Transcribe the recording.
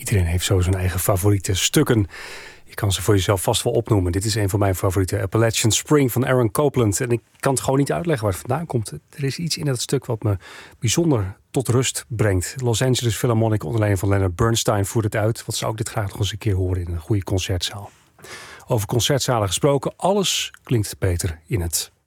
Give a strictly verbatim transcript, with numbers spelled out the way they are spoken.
iedereen heeft zo zijn eigen favoriete stukken. Je kan ze voor jezelf vast wel opnoemen. Dit is een van mijn favoriete, Appalachian Spring van Aaron Copland. En ik kan het gewoon niet uitleggen waar het vandaan komt. Er is iets in dat stuk wat me bijzonder tot rust brengt. Los Angeles Philharmonic onder leiding van Leonard Bernstein voert het uit. Wat zou ik dit graag nog eens een keer horen in een goede concertzaal. Over concertzalen gesproken, alles klinkt beter in het